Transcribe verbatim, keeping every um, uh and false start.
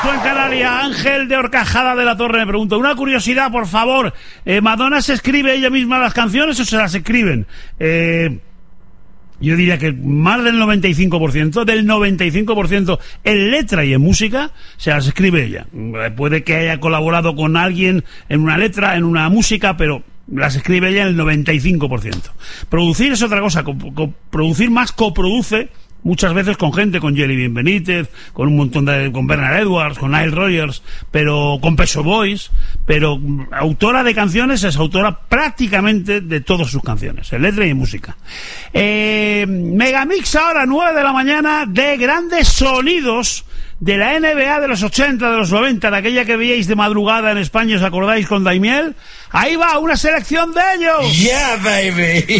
Abajo en Canarias, Ángel de Horcajada de la Torre me pregunta, una curiosidad, por favor, eh, ¿Madonna se escribe ella misma las canciones o se las escriben? Eh... Yo diría que más del noventa y cinco por ciento, del noventa y cinco por ciento en letra y en música, se las escribe ella. Puede que haya colaborado con alguien en una letra, en una música, pero las escribe ella en el noventa y cinco por ciento. Producir es otra cosa, co- co- producir más coproduce, muchas veces con gente, con Jelly Bean Benítez, con un montón de, con Bernard Edwards, con Nile Rodgers, pero con Pet Shop Boys, pero autora de canciones es autora prácticamente de todas sus canciones, en letra y en música. Eh, Megamix ahora, nueve de la mañana, de grandes sonidos de la N B A de los ochenta, de los noventa, de aquella que veíais de madrugada en España, ¿os acordáis con Daimiel? Ahí va, una selección de ellos. Yeah, baby.